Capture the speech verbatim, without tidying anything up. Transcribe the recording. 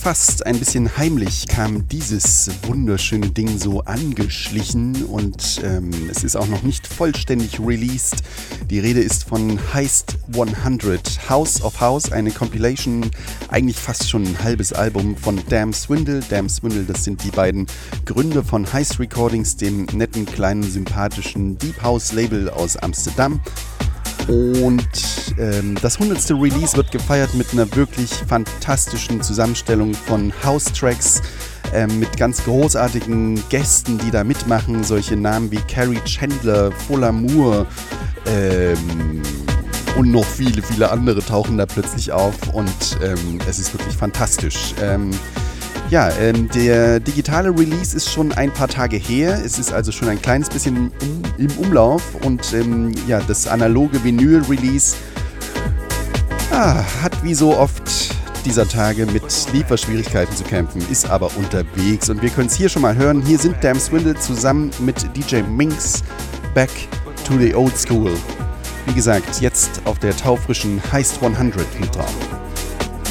fast ein bisschen heimlich kam dieses wunderschöne Ding so angeschlichen und ähm, es ist auch noch nicht vollständig released. Die Rede ist von Heist hundert, House of House, eine Compilation, eigentlich fast schon ein halbes Album von Damn Swindle. Damn Swindle, das sind die beiden Gründer von Heist Recordings, dem netten, kleinen, sympathischen Deep House Label aus Amsterdam. Und ähm, das hundertste Release wird gefeiert mit einer wirklich fantastischen Zusammenstellung von House-Tracks ähm, mit ganz großartigen Gästen, die da mitmachen. Solche Namen wie Carrie Chandler, Fola Moore ähm, und noch viele, viele andere tauchen da plötzlich auf und ähm, es ist wirklich fantastisch. Ähm, Ja, ähm, der digitale Release ist schon ein paar Tage her. Es ist also schon ein kleines bisschen im, im Umlauf. Und ähm, ja, das analoge Vinyl-Release ah, hat wie so oft dieser Tage mit Lieferschwierigkeiten zu kämpfen, ist aber unterwegs. Und wir können es hier schon mal hören. Hier sind Damn Swindle zusammen mit D J Minx, Back to the Old School. Wie gesagt, jetzt auf der taufrischen Heist hundert mit drauf.